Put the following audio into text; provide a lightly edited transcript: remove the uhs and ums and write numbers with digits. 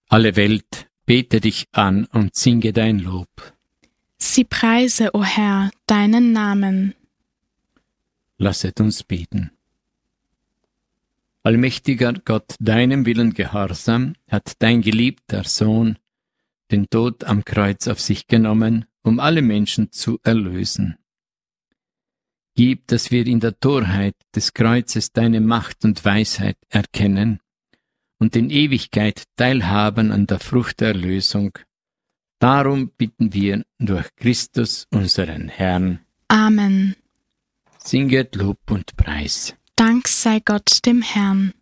Alle Welt bete dich an und singe dein Lob. Sie preise, o Herr, deinen Namen. Lasset uns beten. Allmächtiger Gott, deinem Willen gehorsam, hat dein geliebter Sohn den Tod am Kreuz auf sich genommen, um alle Menschen zu erlösen. Gib, dass wir in der Torheit des Kreuzes deine Macht und Weisheit erkennen und in Ewigkeit teilhaben an der Frucht der Erlösung. Darum bitten wir durch Christus, unseren Herrn. Amen. Singet Lob und Preis. Dank sei Gott dem Herrn.